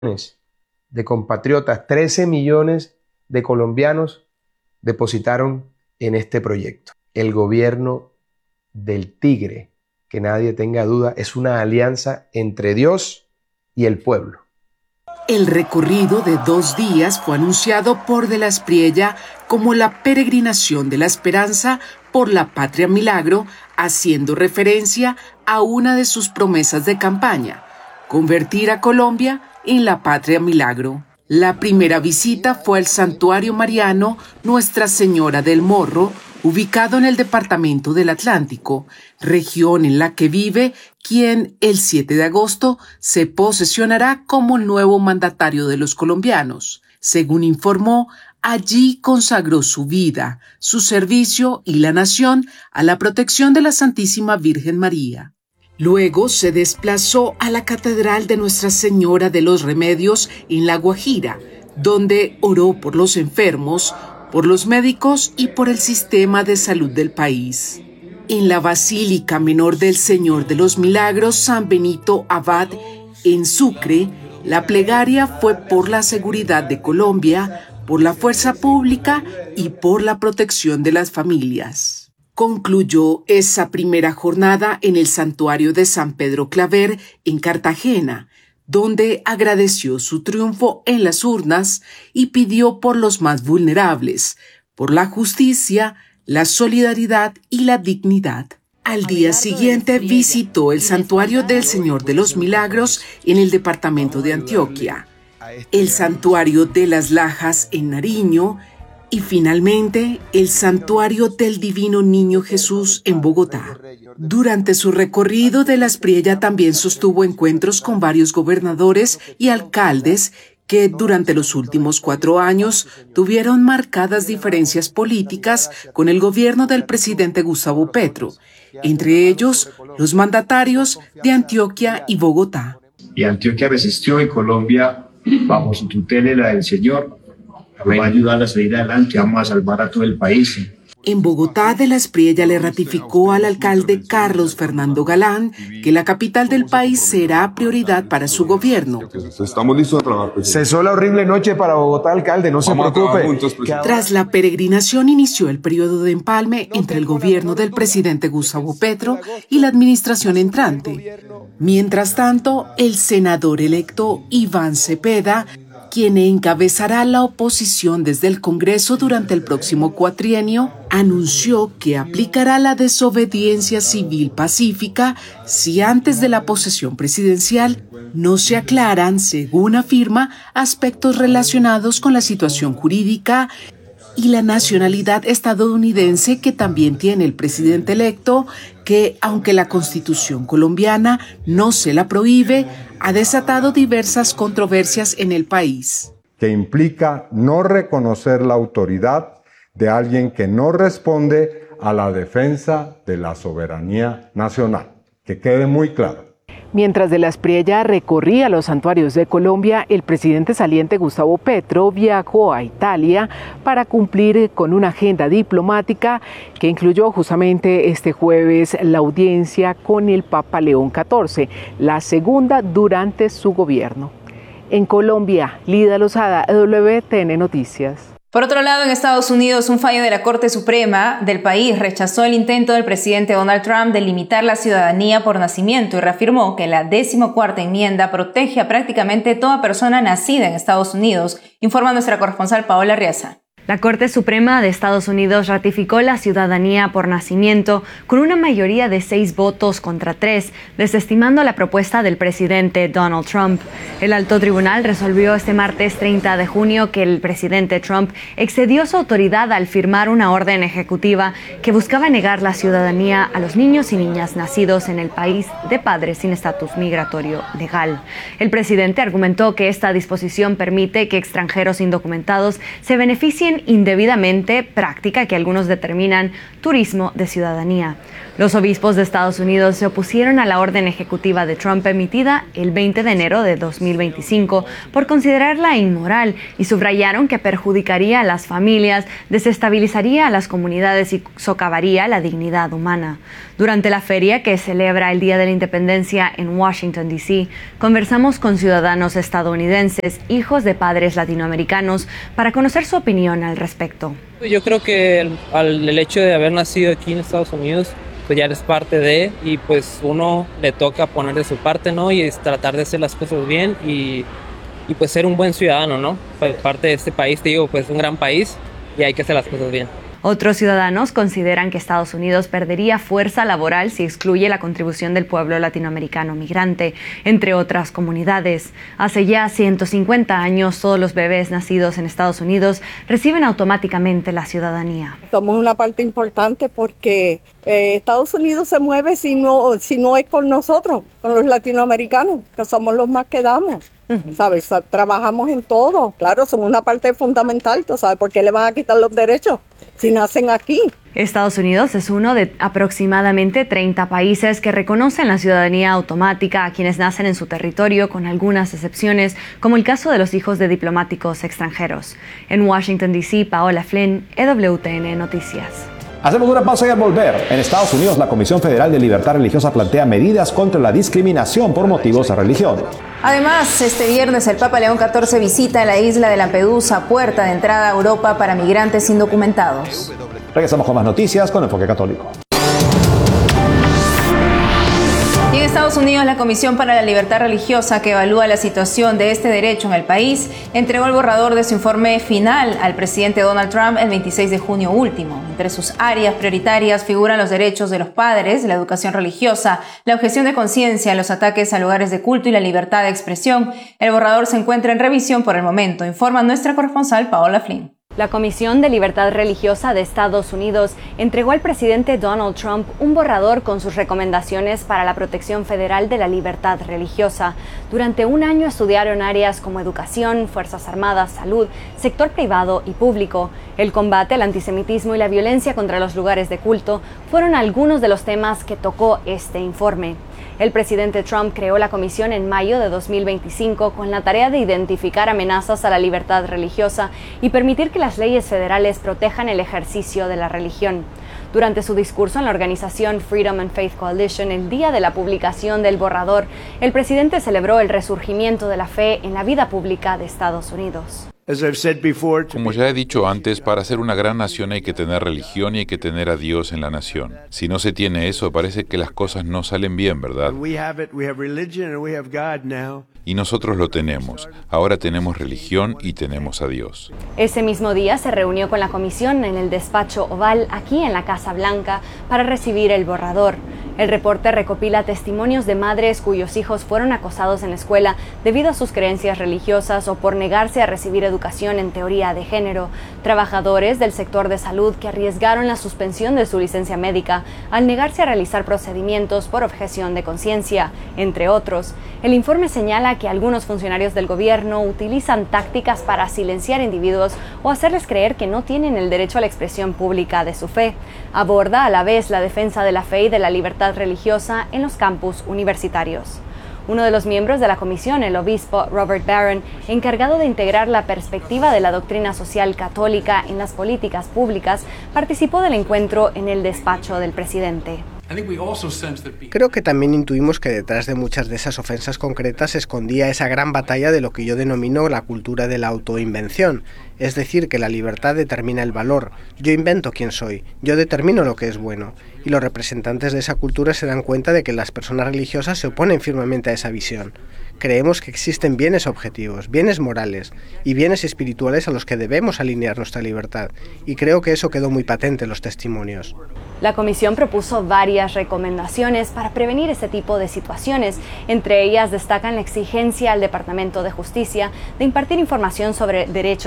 de compatriotas, 13 millones de colombianos depositaron en este proyecto. El gobierno del Tigre, que nadie tenga duda, es una alianza entre Dios y el pueblo. El recorrido de 2 días fue anunciado por De la Espriella como la peregrinación de la esperanza por la Patria Milagro, haciendo referencia a una de sus promesas de campaña: convertir a Colombia en la Patria Milagro. La primera visita fue al Santuario Mariano Nuestra Señora del Morro, ubicado en el departamento del Atlántico, región en la que vive quien el 7 de agosto se posesionará como el nuevo mandatario de los colombianos. Según informó, allí consagró su vida, su servicio y la nación a la protección de la Santísima Virgen María. Luego se desplazó a la Catedral de Nuestra Señora de los Remedios en La Guajira, donde oró por los enfermos, por los médicos y por el sistema de salud del país. En la Basílica Menor del Señor de los Milagros San Benito Abad, en Sucre, la plegaria fue por la seguridad de Colombia, por la fuerza pública y por la protección de las familias. Concluyó esa primera jornada en el santuario de San Pedro Claver, en Cartagena, donde agradeció su triunfo en las urnas y pidió por los más vulnerables, por la justicia, la solidaridad y la dignidad. Al día siguiente visitó el Santuario del Señor de los Milagros en el departamento de Antioquia, el Santuario de las Lajas en Nariño y finalmente el Santuario del Divino Niño Jesús en Bogotá. Durante su recorrido, De la Espriella también sostuvo encuentros con varios gobernadores y alcaldes que durante los últimos 4 años tuvieron marcadas diferencias políticas con el gobierno del presidente Gustavo Petro, entre ellos los mandatarios de Antioquia y Bogotá. Y Antioquia resistió y Colombia, bajo su tutela y la del Señor, va a ayudar a salir adelante, vamos a salvar a todo el país. En Bogotá, De la Espriella le ratificó al alcalde Carlos Fernando Galán que la capital del país será prioridad para su gobierno. Estamos listos a trabajar. Cesó la horrible noche para Bogotá, alcalde, no se preocupe. Tras la peregrinación inició el periodo de empalme entre el gobierno del presidente Gustavo Petro y la administración entrante. Mientras tanto, el senador electo Iván Cepeda, quien encabezará la oposición desde el Congreso durante el próximo cuatrienio, anunció que aplicará la desobediencia civil pacífica si antes de la posesión presidencial no se aclaran, según afirma, aspectos relacionados con la situación jurídica y la nacionalidad estadounidense que también tiene el presidente electo, que, aunque la Constitución colombiana no se la prohíbe, ha desatado diversas controversias en el país. Que implica no reconocer la autoridad de alguien que no responde a la defensa de la soberanía nacional. Que quede muy claro. Mientras De la Espriella recorría los santuarios de Colombia, el presidente saliente Gustavo Petro viajó a Italia para cumplir con una agenda diplomática que incluyó justamente este jueves la audiencia con el Papa León XIV, la segunda durante su gobierno. En Colombia, Lida Lozada, WTN Noticias. Por otro lado, en Estados Unidos, un fallo de la Corte Suprema del país rechazó el intento del presidente Donald Trump de limitar la ciudadanía por nacimiento y reafirmó que la 14ª enmienda protege a prácticamente toda persona nacida en Estados Unidos, informa nuestra corresponsal Paola Riaza. La Corte Suprema de Estados Unidos ratificó la ciudadanía por nacimiento con una mayoría de 6 votos contra 3, desestimando la propuesta del presidente Donald Trump. El alto tribunal resolvió este martes 30 de junio que el presidente Trump excedió su autoridad al firmar una orden ejecutiva que buscaba negar la ciudadanía a los niños y niñas nacidos en el país de padres sin estatus migratorio legal. El presidente argumentó que esta disposición permite que extranjeros indocumentados se beneficien indebidamente práctica que algunos determinan turismo de ciudadanía. Los obispos de Estados Unidos se opusieron a la orden ejecutiva de Trump emitida el 20 de enero de 2025 por considerarla inmoral y subrayaron que perjudicaría a las familias, desestabilizaría a las comunidades y socavaría la dignidad humana. Durante la feria que celebra el Día de la Independencia en Washington, D.C., conversamos con ciudadanos estadounidenses, hijos de padres latinoamericanos, para conocer su opinión al respecto. Yo creo que el hecho de haber nacido aquí en Estados Unidos, pues ya eres parte de, y pues uno le toca poner de su parte, ¿no? Y es tratar de hacer las cosas bien y pues ser un buen ciudadano, ¿no? Pues parte de este país, te digo, pues un gran país y hay que hacer las cosas bien. Otros ciudadanos consideran que Estados Unidos perdería fuerza laboral si excluye la contribución del pueblo latinoamericano migrante, entre otras comunidades. Hace ya 150 años, todos los bebés nacidos en Estados Unidos reciben automáticamente la ciudadanía. Somos una parte importante porque Estados Unidos se mueve si no es con nosotros, con los latinoamericanos, que somos los más que damos. ¿Sabes? Trabajamos en todo. Claro, somos una parte fundamental. ¿Tú sabes por qué le van a quitar los derechos si nacen aquí? Estados Unidos es uno de aproximadamente 30 países que reconocen la ciudadanía automática a quienes nacen en su territorio, con algunas excepciones, como el caso de los hijos de diplomáticos extranjeros. En Washington, D.C., Paola Flynn, EWTN Noticias. Hacemos una pausa y al volver. En Estados Unidos, la Comisión Federal de Libertad Religiosa plantea medidas contra la discriminación por motivos de religión. Además, este viernes el Papa León XIV visita la isla de Lampedusa, puerta de entrada a Europa para migrantes indocumentados. Regresamos con más noticias con Enfoque Católico. Y en Estados Unidos, la Comisión para la Libertad Religiosa, que evalúa la situación de este derecho en el país, entregó el borrador de su informe final al presidente Donald Trump el 26 de junio último. Entre sus áreas prioritarias figuran los derechos de los padres, la educación religiosa, la objeción de conciencia, los ataques a lugares de culto y la libertad de expresión. El borrador se encuentra en revisión por el momento, informa nuestra corresponsal Paola Flynn. La Comisión de Libertad Religiosa de Estados Unidos entregó al presidente Donald Trump un borrador con sus recomendaciones para la protección federal de la libertad religiosa. Durante un año estudiaron áreas como educación, Fuerzas Armadas, salud, sector privado y público. El combate al antisemitismo y la violencia contra los lugares de culto fueron algunos de los temas que tocó este informe. El presidente Trump creó la comisión en mayo de 2025 con la tarea de identificar amenazas a la libertad religiosa y permitir que las leyes federales protejan el ejercicio de la religión. Durante su discurso en la organización Freedom and Faith Coalition, el día de la publicación del borrador, el presidente celebró el resurgimiento de la fe en la vida pública de Estados Unidos. Como ya he dicho antes, para ser una gran nación hay que tener religión y hay que tener a Dios en la nación. Si no se tiene eso, parece que las cosas no salen bien, ¿verdad? Y nosotros lo tenemos. Ahora tenemos religión y tenemos a Dios. Ese mismo día se reunió con la comisión en el despacho Oval, aquí en la Casa Blanca, para recibir el borrador. El reporte recopila testimonios de madres cuyos hijos fueron acosados en la escuela debido a sus creencias religiosas o por negarse a recibir educación en teoría de género, trabajadores del sector de salud que arriesgaron la suspensión de su licencia médica al negarse a realizar procedimientos por objeción de conciencia, entre otros. El informe señala que algunos funcionarios del gobierno utilizan tácticas para silenciar individuos o hacerles creer que no tienen el derecho a la expresión pública de su fe. Aborda a la vez la defensa de la fe y de la libertad religiosa en los campus universitarios. Uno de los miembros de la comisión, el obispo Robert Barron, encargado de integrar la perspectiva de la doctrina social católica en las políticas públicas, participó del encuentro en el despacho del presidente. Creo que también intuimos que detrás de muchas de esas ofensas concretas se escondía esa gran batalla de lo que yo denomino la cultura de la autoinvención, es decir, que la libertad determina el valor. Yo invento quién soy, yo determino lo que es bueno, y los representantes de esa cultura se dan cuenta de que las personas religiosas se oponen firmemente a esa visión. Creemos que existen bienes objetivos, bienes morales y bienes espirituales a los que debemos alinear nuestra libertad, y creo que eso quedó muy patente en los testimonios. La comisión propuso varias recomendaciones para prevenir este tipo de situaciones. Entre ellas destacan la exigencia al Departamento de Justicia de impartir información sobre derechos religiosos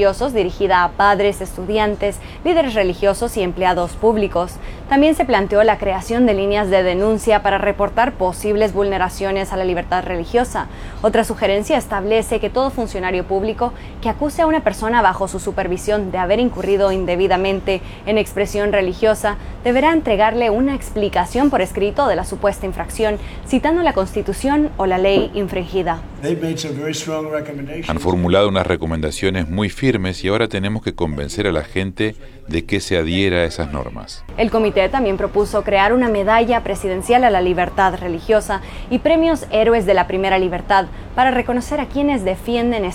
religiosos dirigida a padres, estudiantes, líderes religiosos y empleados públicos. También se planteó la creación de líneas de denuncia para reportar posibles vulneraciones a la libertad religiosa. Otra sugerencia establece que todo funcionario público que acuse a una persona bajo su supervisión de haber incurrido indebidamente en expresión religiosa deberá entregarle una explicación por escrito de la supuesta infracción, citando la Constitución o la ley infringida. Han formulado unas recomendaciones muy firmes y ahora tenemos que convencer a la gente de que se adhiera a esas normas. El comité también propuso crear una medalla presidencial a la libertad religiosa y premios Héroes de la Primera Libertad para reconocer a quienes defienden